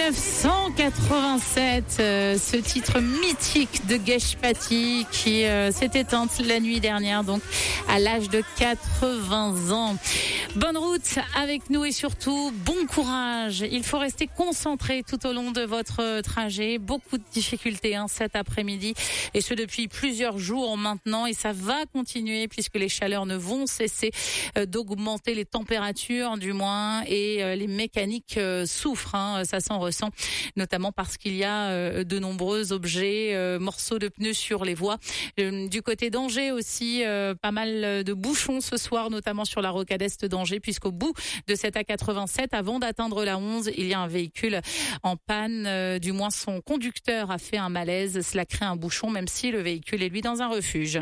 1987, ce titre mythique de Geshpati qui s'est éteinte la nuit dernière, donc à l'âge de 80 ans. Bonne route avec nous et surtout bon courage. Il faut rester concentré tout au long de votre trajet. Beaucoup de difficultés cet après-midi et ce depuis plusieurs jours maintenant, et ça va continuer puisque les chaleurs ne vont cesser d'augmenter, les températures du moins, et les mécaniques souffrent. Ça s'en ressent, notamment parce qu'il y a de nombreux objets, morceaux de pneus sur les voies. Du côté d'Angers aussi, pas mal de bouchons ce soir, notamment sur la rocade est d'Angers, puisqu'au bout de cette A87, avant d'atteindre la 11, il y a un véhicule en panne. Du moins, son conducteur a fait un malaise. Cela crée un bouchon, même si le véhicule est lui dans un refuge.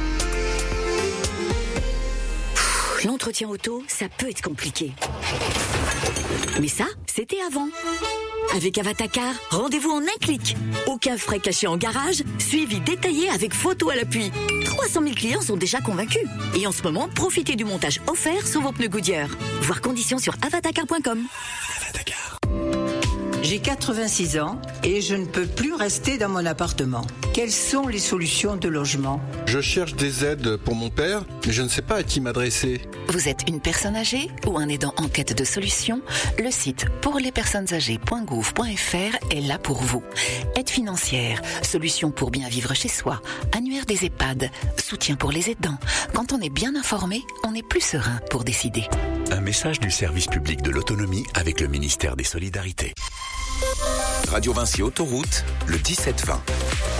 L'entretien auto, ça peut être compliqué. Mais ça, c'était avant. Avec Avatacar, rendez-vous en un clic. Aucun frais cachés en garage, suivi détaillé avec photo à l'appui. 300 000 clients sont déjà convaincus. Et en ce moment, profitez du montage offert sur vos pneus Goodyear. Voir conditions sur avatacar.com. Avatacar. J'ai 86 ans et je ne peux plus rester dans mon appartement. Quelles sont les solutions de logement ? Je cherche des aides pour mon père, mais je ne sais pas à qui m'adresser. Vous êtes une personne âgée ou un aidant en quête de solutions ? Le site pourlespersonnesâgées.gouv.fr est là pour vous. Aide financière, solutions pour bien vivre chez soi, annuaire des EHPAD, soutien pour les aidants. Quand on est bien informé, on est plus serein pour décider. Un message du service public de l'autonomie avec le ministère des Solidarités. Radio Vinci Autoroute, le 17-20.